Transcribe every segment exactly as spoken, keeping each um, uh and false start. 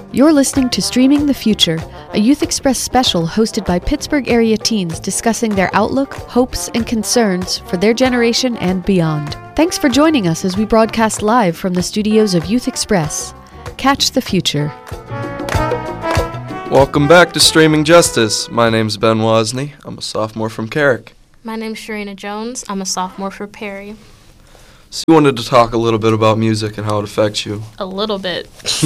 You're listening to Streaming the Future, a Youth Express special hosted by Pittsburgh area teens discussing their outlook, hopes, and concerns for their generation and beyond. Thanks for joining us as we broadcast live from the studios of Youth Express. Catch the future. Welcome back to Streaming Justice. My name's Ben Wozni. I'm a sophomore from Carrick. My name's Sharina Jones. I'm a sophomore for Perry. So you wanted to talk a little bit about music and how it affects you. A little bit.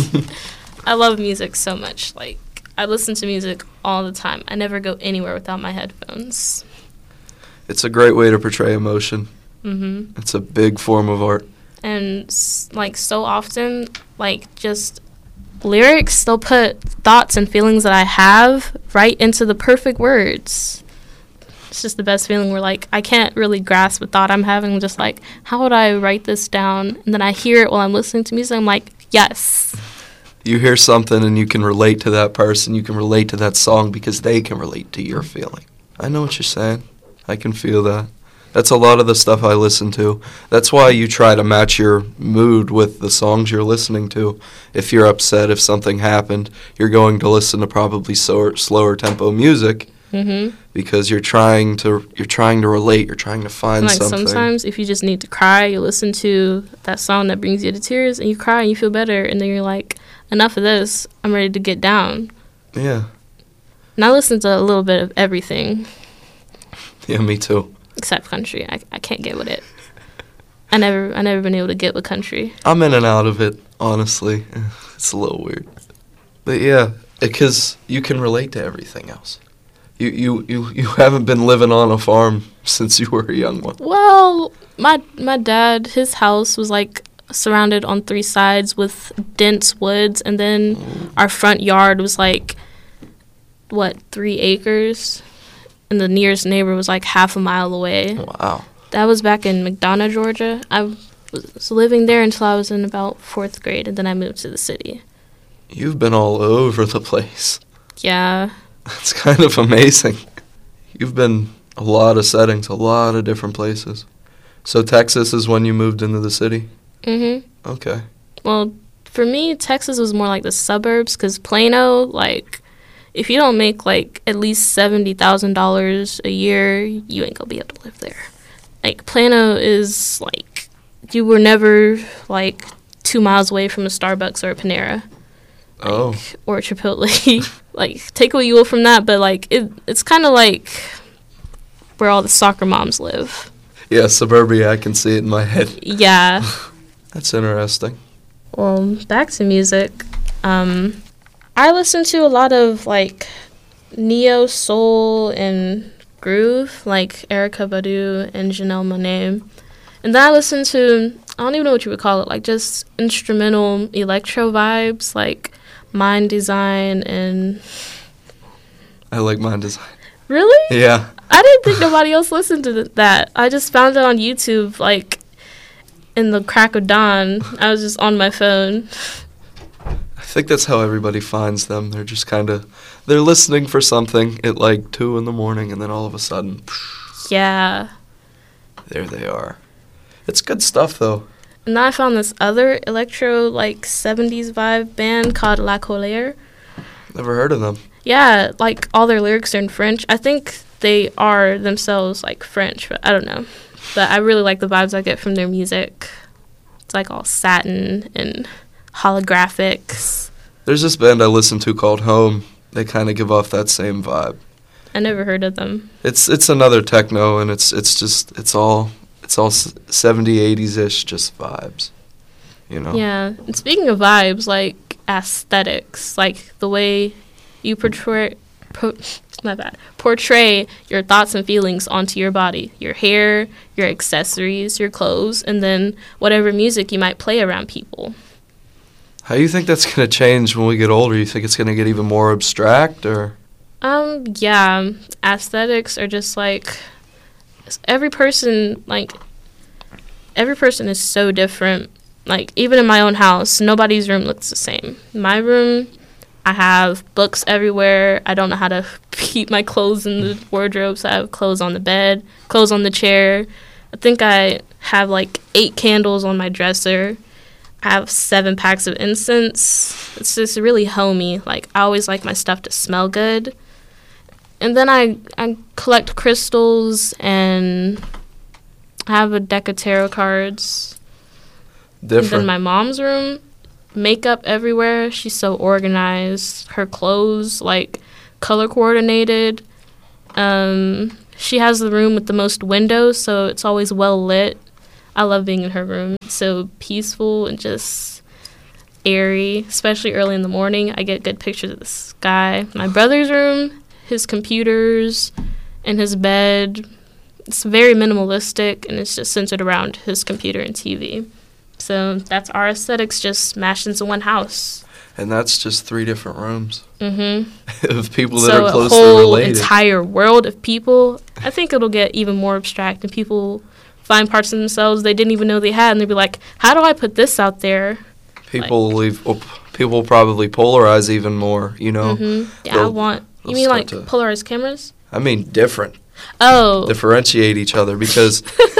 I love music so much. Like, I listen to music all the time. I never go anywhere without my headphones. It's a great way to portray emotion. Mm-hmm. It's a big form of art. And, like, so often, like, just lyrics, they'll put thoughts and feelings that I have right into the perfect words. It's just the best feeling where, like, I can't really grasp a thought I'm having. I'm just like, how would I write this down? And then I hear it while I'm listening to music. I'm like, yes. You hear something and you can relate to that person. You can relate to that song because they can relate to your feeling. I know what you're saying. I can feel that. That's a lot of the stuff I listen to. That's why you try to match your mood with the songs you're listening to. If you're upset, if something happened, you're going to listen to probably slower, slower tempo music. Mm-hmm. Because you're trying to you're trying to relate, you're trying to find like something. Sometimes if you just need to cry, you listen to that song that brings you to tears and you cry and you feel better, and then you're like, enough of this, I'm ready to get down. Yeah. And I listen to a little bit of everything. Yeah, me too. Except country. I I can't get with it. I never I never been able to get with country. I'm in and out of it, honestly. It's a little weird. But yeah, because you can relate to everything else. You, you, you, you haven't been living on a farm since you were a young one. Well, my my dad, his house was like surrounded on three sides with dense woods, and then mm. our front yard was like, what, three acres? And the nearest neighbor was like half a mile away. Wow. That was back in McDonough, Georgia. I was living there until I was in about fourth grade, and then I moved to the city. You've been all over the place. Yeah. That's kind of amazing. You've been a lot of settings, a lot of different places. So Texas is when you moved into the city? Mm-hmm. Okay. Well, for me, Texas was more like the suburbs, because Plano, like, if you don't make, like, at least seventy thousand dollars a year, you ain't gonna be able to live there. Like, Plano is, like, you were never, like, two miles away from a Starbucks or a Panera. Like, oh. Or Chipotle. Like, take what you will from that, but, like, it it's kind of like where all the soccer moms live. Yeah, suburbia, I can see it in my head. Yeah. That's interesting. Well, back to music. Um, I listen to a lot of, like, neo soul and groove, like Erykah Badu and Janelle Monáe. And then I listen to, I don't even know what you would call it, like, just instrumental electro vibes, like Mind Design and... I like Mind Design. Really? Yeah. I didn't think nobody else listened to th- that. I just found it on YouTube, like, in the crack of dawn. I was just on my phone. I think that's how everybody finds them. They're just kind of, they're listening for something at, like, two in the morning, and then all of a sudden... Yeah. There they are. It's good stuff, though. And then I found this other electro, like, seventies vibe band called La Colère. Never heard of them. Yeah, like, all their lyrics are in French. I think they are themselves, like, French, but I don't know. But I really like the vibes I get from their music. It's, like, all satin and holographics. There's this band I listen to called Home. They kind of give off that same vibe. I never heard of them. It's it's another techno, and it's it's just, it's all... It's all seventies, eighties-ish, just vibes, you know? Yeah. And speaking of vibes, like, aesthetics, like, the way you portray, po- my bad, portray your thoughts and feelings onto your body, your hair, your accessories, your clothes, and then whatever music you might play around people. How do you think that's going to change when we get older? You think it's going to get even more abstract, or? Um, yeah. Aesthetics are just, like... Every person, like, every person is so different. Like, even in my own house, nobody's room looks the same. In my room, I have books everywhere. I don't know how to keep my clothes in the wardrobe, so I have clothes on the bed, clothes on the chair. I think I have, like, eight candles on my dresser. I have seven packs of incense. It's just really homey. Like, I always like my stuff to smell good. And then I, I collect crystals, and I have a deck of tarot cards. Different. And then my mom's room, makeup everywhere. She's so organized. Her clothes, like, color coordinated. Um, she has the room with the most windows, so it's always well lit. I love being in her room. It's so peaceful and just airy, especially early in the morning. I get good pictures of the sky. My brother's room, his computers, and his bed. It's very minimalistic, and it's just centered around his computer and T V. So that's our aesthetics just mashed into one house. And that's just three different rooms Mm-hmm. of people that So are a closely whole related. entire world of people. I think it'll get even more abstract, and people find parts of themselves they didn't even know they had, and they'll be like, how do I put this out there? People will leave. Well, people will probably polarize even more. You know. Mm-hmm. Yeah, I They'll- want. You they'll mean start like to- polarized cameras? I mean, different. Oh. Differentiate each other, because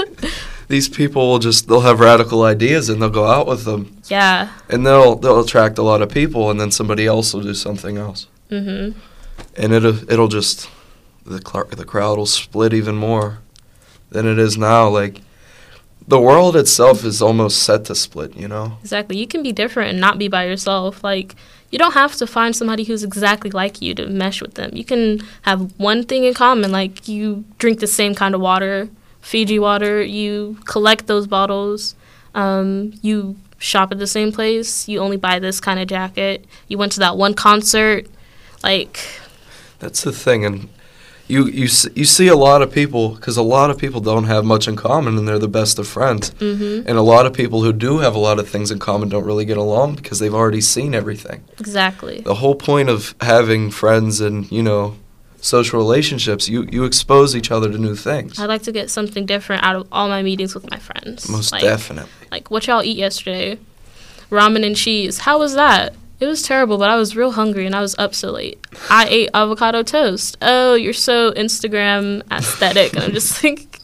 these people will just they'll have radical ideas and they'll go out with them, Yeah. and they'll they'll attract a lot of people, and then somebody else will do something else, Mm-hmm. and it'll it'll just the cl- the crowd will split even more than it is now. Like, the world itself is almost set to split. You know. Exactly. You can be different and not be by yourself. Like, you don't have to find somebody who's exactly like you to mesh with them. You can have one thing in common, like you drink the same kind of water, Fiji water, you collect those bottles, um, you shop at the same place, you only buy this kind of jacket, you went to that one concert, like... That's the thing, and you you s- you see a lot of people, because a lot of people don't have much in common, and they're the best of friends. Mm-hmm. And a lot of people who do have a lot of things in common don't really get along because they've already seen everything. Exactly. The whole point of having friends and, you know, social relationships, you, you expose each other to new things. I like to get something different out of all my meetings with my friends. Most like, definitely. Like, what y'all eat yesterday? Ramen and cheese. How was that? It was terrible, but I was real hungry and I was up so late. I ate avocado toast. Oh, you're so Instagram aesthetic. And I'm just like...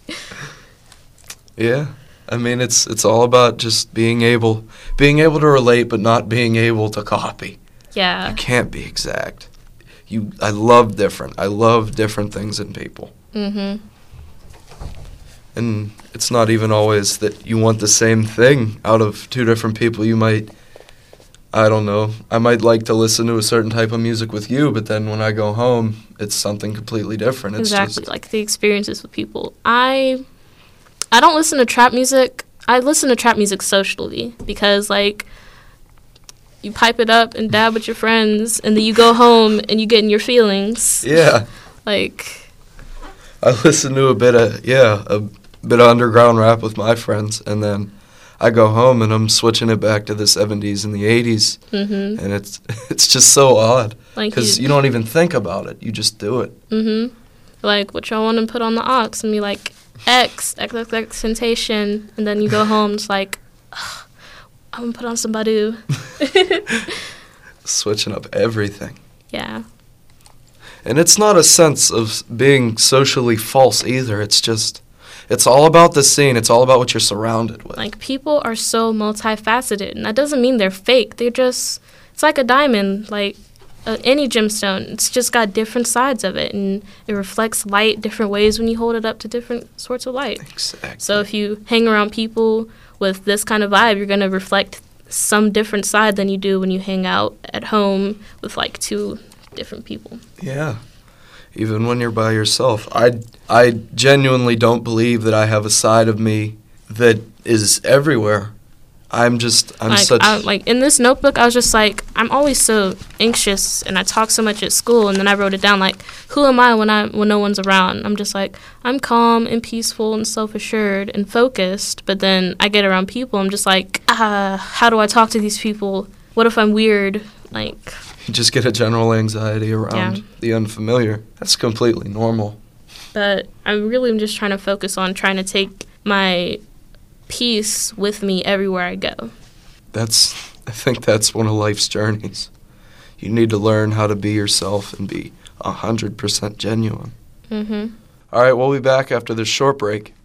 Yeah. I mean, it's it's all about just being able being able to relate, but not being able to copy. Yeah. You can't be exact. You, I love different. I love different things in people. Mm-hmm. And it's not even always that you want the same thing out of two different people. You might, I don't know, I might like to listen to a certain type of music with you, but then when I go home, it's something completely different. It's Exactly. just, Like, the experiences with people. I I don't listen to trap music. I listen to trap music socially because, like, you pipe it up and dab with your friends, and then you go home and you get in your feelings. yeah. Like, I listen to a bit of, yeah, a bit of underground rap with my friends, and then I go home and I'm switching it back to the seventies and the eighties, mm-hmm. and it's it's just so odd Like because you- you don't even think about it. You just do it. Mm-hmm. Like, what y'all want to put on the aux? And be like, X, X, X, X, sensation. And then you go home, it's like, ugh, I'm going to put on some Badu. Switching up everything. Yeah. And it's not a sense of being socially false either. It's just, it's all about the scene. It's all about what you're surrounded with. Like, people are so multifaceted. And that doesn't mean they're fake. They're just, it's like a diamond. Like, uh, any gemstone. It's just got different sides of it. And it reflects light different ways when you hold it up to different sorts of light. Exactly. So if you hang around people with this kind of vibe, you're going to reflect some different side than you do when you hang out at home with, like, two different people. Yeah. Even when you're by yourself. I, I genuinely don't believe that I have a side of me that is everywhere. I'm just, I'm like, such... I, like, in this notebook, I was just like, I'm always so anxious, and I talk so much at school, and then I wrote it down, like, who am I when I when no one's around? I'm just like, I'm calm and peaceful and self-assured and focused, but then I get around people, I'm just like, ah, how do I talk to these people? What if I'm weird? Like... You just get a general anxiety around Yeah. the unfamiliar. That's completely normal. But I really am just trying to focus on trying to take my peace with me everywhere I go. That's, I think that's one of life's journeys. You need to learn how to be yourself and be one hundred percent genuine. Mm-hmm. All right, we'll be back after this short break.